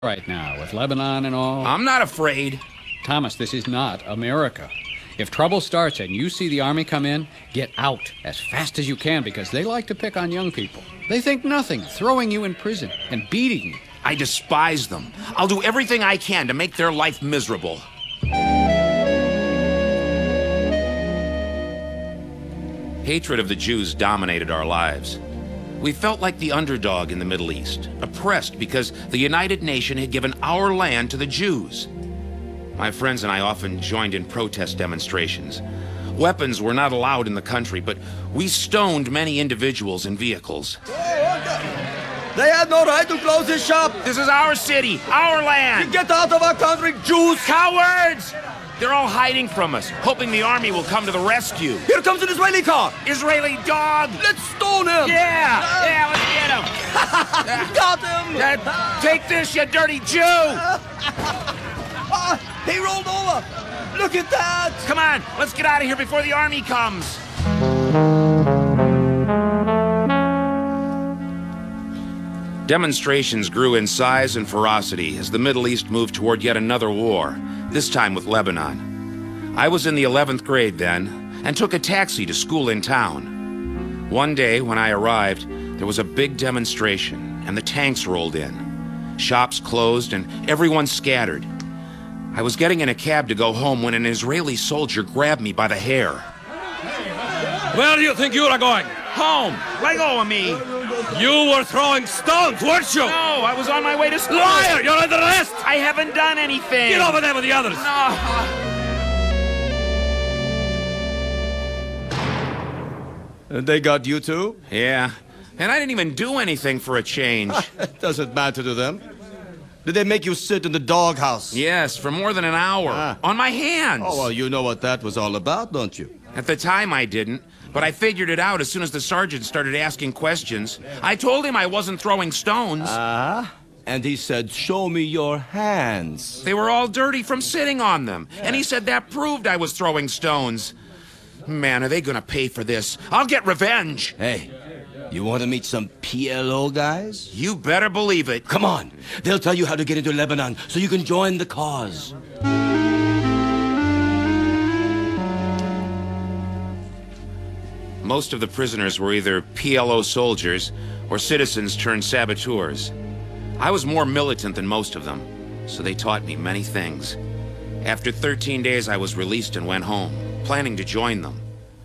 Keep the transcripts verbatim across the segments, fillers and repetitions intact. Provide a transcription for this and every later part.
right now with Lebanon and all. I'm not afraid. Thomas, this is not America. If trouble starts and you see the army come in, get out as fast as you can because they like to pick on young people. They think nothing, throwing you in prison and beating you. I despise them. I'll do everything I can to make their life miserable. Hatred of the Jews dominated our lives. We felt like the underdog in the Middle East, oppressed because the United Nations had given our land to the Jews. My friends and I often joined in protest demonstrations. Weapons were not allowed in the country, but we stoned many individuals and vehicles. They had no right to close this shop. This is our city, our land. Get out of our country, Jews! Cowards! They're all hiding from us, hoping the army will come to the rescue. Here comes an Israeli car. Israeli dog! Let's stone him. Yeah! Uh, yeah, let's get him! Got him! Uh, take this, you dirty Jew! Uh, he rolled over. Look at that! Come on, let's get out of here before the army comes. Demonstrations grew in size and ferocity as the Middle East moved toward yet another war, this time with Lebanon. I was in the eleventh grade then and took a taxi to school in town. One day when I arrived, there was a big demonstration and the tanks rolled in. Shops closed and everyone scattered. I was getting in a cab to go home when an Israeli soldier grabbed me by the hair. Where do you think you are going? Home! Let go of me! You were throwing stones, weren't you? No, I was on my way to school. Liar! You're under arrest! I haven't done anything. Get over there with the others. No. And they got you too? Yeah, and I didn't even do anything for a change. It doesn't matter to them. Did they make you sit in the doghouse? Yes, for more than an hour. Ah. On my hands. Oh, well, you know what that was all about, don't you? At the time, I didn't. But I figured it out as soon as the sergeant started asking questions. I told him I wasn't throwing stones. Ah? And he said, show me your hands. They were all dirty from sitting on them. Yeah. And he said that proved I was throwing stones. Man, are they gonna pay for this? I'll get revenge. Hey, you want to meet some P L O guys? You better believe it. Come on. They'll tell you how to get into Lebanon so you can join the cause. Most of the prisoners were either P L O soldiers or citizens turned saboteurs. I was more militant than most of them, so they taught me many things. After thirteen days, I was released and went home, planning to join them.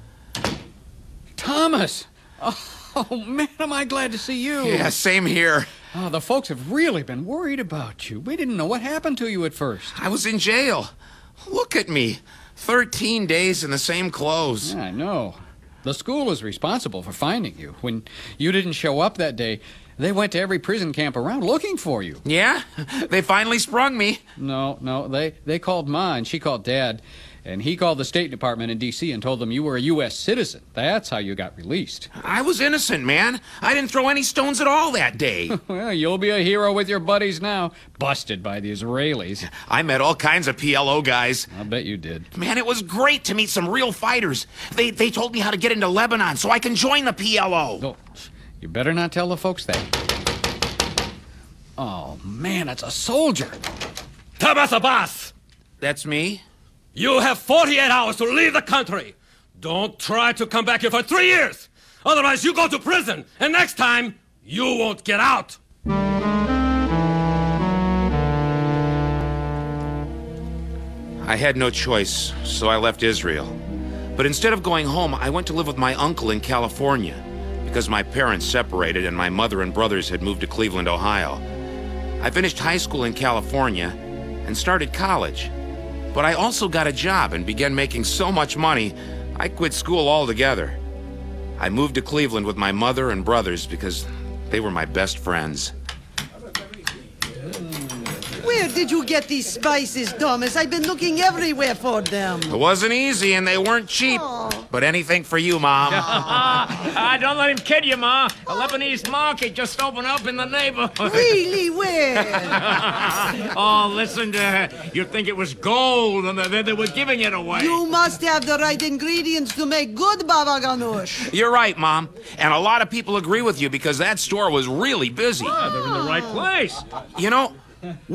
Thomas! Oh, man, am I glad to see you. Yeah, same here. Oh, the folks have really been worried about you. We didn't know what happened to you at first. I was in jail. Look at me. thirteen days in the same clothes. Yeah, I know. The school is responsible for finding you. When you didn't show up that day, they went to every prison camp around looking for you. Yeah? They finally sprung me. No, no, they, they called Ma and she called Dad, and he called the State Department in D C and told them you were a U S citizen. That's how you got released. I was innocent, man. I didn't throw any stones at all that day. Well, you'll be a hero with your buddies now. Busted by the Israelis. I met all kinds of P L O guys. I'll bet you did. Man, it was great to meet some real fighters. They, they told me how to get into Lebanon so I can join the P L O. Oh, you better not tell the folks that. Oh, man, it's a soldier. Thomas Abbas! That's me? You have forty-eight hours to leave the country. Don't try to come back here for three years. Otherwise, you go to prison, and next time, you won't get out. I had no choice, so I left Israel. But instead of going home, I went to live with my uncle in California because my parents separated and my mother and brothers had moved to Cleveland, Ohio. I finished high school in California and started college. But I also got a job and began making so much money, I quit school altogether. I moved to Cleveland with my mother and brothers because they were my best friends. Where did you get these spices, Thomas? I've been looking everywhere for them. It wasn't easy and they weren't cheap. Oh. But anything for you, Mom. Ah, don't let him kid you, Ma. A Lebanese market just opened up in the neighborhood. Really? Where? Oh, listen to her. You'd think it was gold and they, they were giving it away. You must have the right ingredients to make good baba ganoush. You're right, Mom. And a lot of people agree with you because that store was really busy. Ah, they're in the right place. You know,